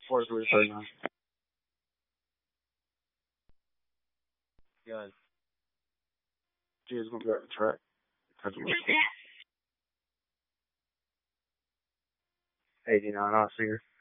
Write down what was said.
4339. Yeah. G is gonna be at the track. Because of 89, I'll see her.